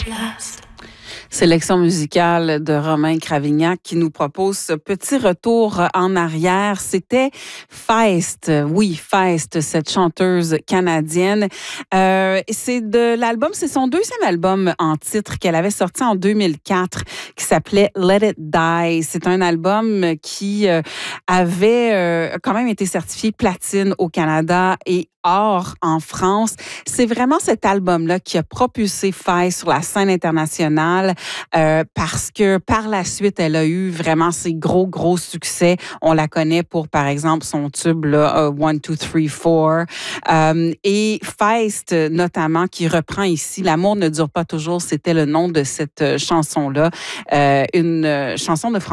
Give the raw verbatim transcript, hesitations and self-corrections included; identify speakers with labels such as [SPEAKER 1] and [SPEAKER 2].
[SPEAKER 1] Sélection musicale de Romain Cravignac qui nous propose ce petit retour en arrière. C'était Feist, oui, Feist, cette chanteuse canadienne. Euh, c'est de l'album, c'est son deuxième album en titre qu'elle avait sorti en deux mille quatre qui s'appelait Let It Die. C'est un album qui euh, avait euh, quand même été certifié platine au Canada et or en France. C'est vraiment cet album-là qui a propulsé Feist sur la scène internationale euh, parce que par la suite, elle a eu vraiment ses gros, gros succès. On la connaît pour, par exemple, son tube là, uh, One, Two, Three, Four. Euh, et Feist, notamment, qui reprend ici « L'amour ne dure pas toujours », c'était le nom de cette chanson-là. Euh, une chanson de